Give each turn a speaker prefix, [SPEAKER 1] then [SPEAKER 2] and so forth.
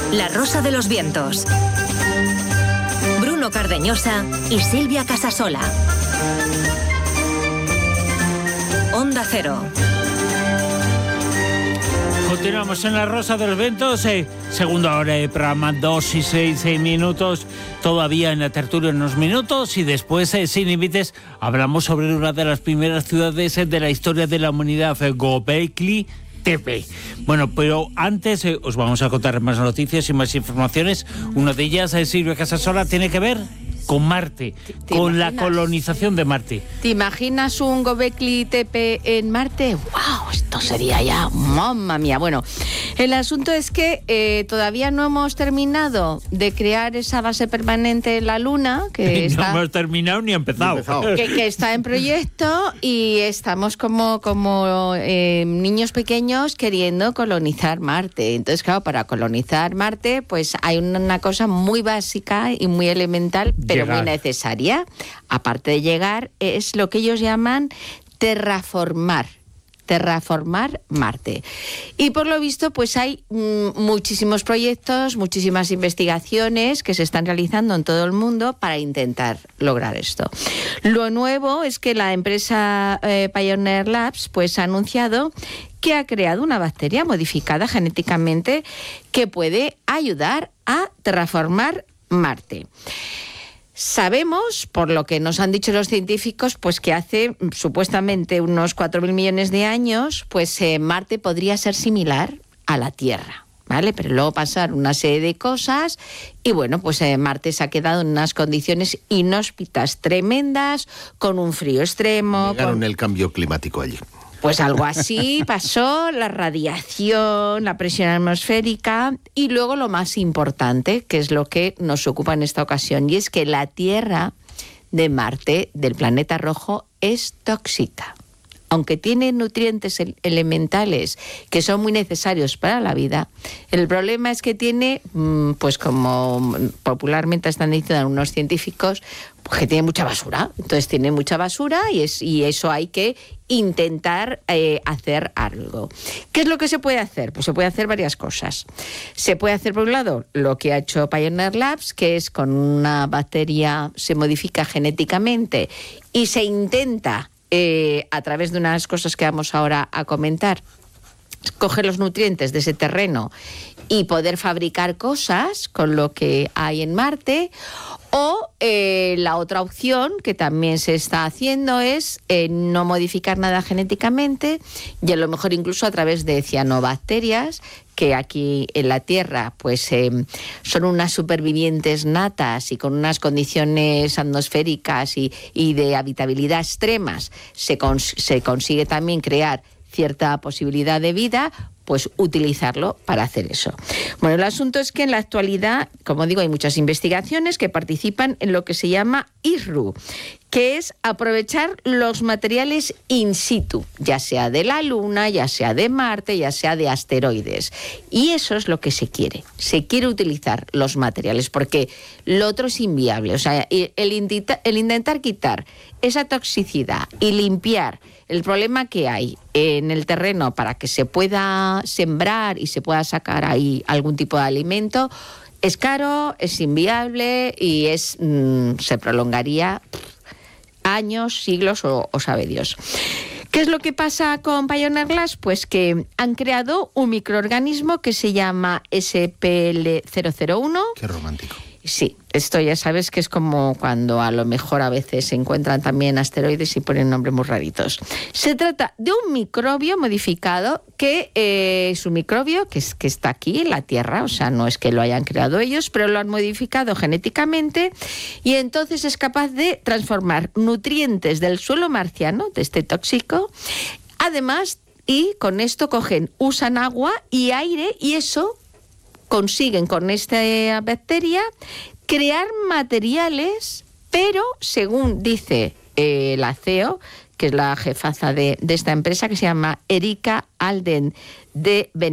[SPEAKER 1] La Rosa de los Vientos. Bruno Cardeñosa y Silvia Casasola. Onda Cero.
[SPEAKER 2] Continuamos en La Rosa de los Vientos, segunda hora de programa, 2:06 todavía en la tertulia unos minutos y después, sin límites, hablamos sobre una de las primeras ciudades de la historia de la humanidad, Göbekli Tepe. Bueno, pero antes os vamos a contar más noticias y más informaciones. Una de ellas, Silvia Casasola, tiene que ver con Marte, con la colonización de Marte.
[SPEAKER 3] ¿Te imaginas un Göbekli Tepe en Marte? ¡Wow! Esto sería ya, mamma mía. Bueno, el asunto es que todavía no hemos terminado de crear esa base permanente en la Luna, que
[SPEAKER 2] no hemos terminado ni empezado.
[SPEAKER 3] Que está en proyecto y estamos como niños pequeños queriendo colonizar Marte. Entonces, claro, para colonizar Marte, pues hay una cosa muy básica y muy elemental, pero muy necesaria. Aparte de llegar, es lo que ellos llaman terraformar Marte. Y por lo visto, pues hay muchísimos proyectos, muchísimas investigaciones que se están realizando en todo el mundo para intentar lograr esto. Lo nuevo es que la empresa Pioneer Labs pues ha anunciado que ha creado una bacteria modificada genéticamente que puede ayudar a terraformar Marte. Sabemos, por lo que nos han dicho los científicos, pues que hace supuestamente unos 4.000 millones de años, pues Marte podría ser similar a la Tierra, ¿vale? Pero luego pasaron una serie de cosas y bueno, pues Marte se ha quedado en unas condiciones inhóspitas tremendas, con un frío extremo.
[SPEAKER 4] Negaron el cambio climático allí.
[SPEAKER 3] Pues algo así pasó, la radiación, la presión atmosférica y luego lo más importante, que es lo que nos ocupa en esta ocasión, y es que la Tierra de Marte, del planeta rojo, es tóxica. Aunque tiene nutrientes elementales que son muy necesarios para la vida, el problema es que tiene, pues como popularmente están diciendo algunos científicos, pues que tiene mucha basura. Entonces tiene mucha basura y eso hay que intentar hacer algo. ¿Qué es lo que se puede hacer? Pues se puede hacer varias cosas. Se puede hacer, por un lado, lo que ha hecho Pioneer Labs, que es con una bacteria, se modifica genéticamente y se intenta a través de unas cosas que vamos ahora a comentar, coger los nutrientes de ese terreno y poder fabricar cosas con lo que hay en Marte. O la otra opción que también se está haciendo es no modificar nada genéticamente y a lo mejor incluso a través de cianobacterias, que aquí en la Tierra pues son unas supervivientes natas y con unas condiciones atmosféricas y de habitabilidad extremas se consigue también crear cierta posibilidad de vida, pues utilizarlo para hacer eso. Bueno, el asunto es que en la actualidad, como digo, hay muchas investigaciones que participan en lo que se llama ISRU, que es aprovechar los materiales in situ, ya sea de la Luna, ya sea de Marte, ya sea de asteroides. Y eso es lo que se quiere. Se quiere utilizar los materiales, porque lo otro es inviable. O sea, el intentar quitar esa toxicidad y limpiar el problema que hay en el terreno para que se pueda sembrar y se pueda sacar ahí algún tipo de alimento, es caro, es inviable y se prolongaría años, siglos o sabe Dios. ¿Qué es lo que pasa con Pioneer Labs? Pues que han creado un microorganismo que se llama SPL001.
[SPEAKER 4] Qué romántico.
[SPEAKER 3] Sí, esto ya sabes que es como cuando a lo mejor a veces se encuentran también asteroides y ponen nombres muy raritos. Se trata de un microbio modificado que es un microbio que está aquí en la Tierra, o sea, no es que lo hayan creado ellos, pero lo han modificado genéticamente y entonces es capaz de transformar nutrientes del suelo marciano, de este tóxico, además, y con esto usan agua y aire y eso consiguen con esta bacteria crear materiales, pero según dice la CEO, que es la jefaza de esta empresa, que se llama Erika Alden de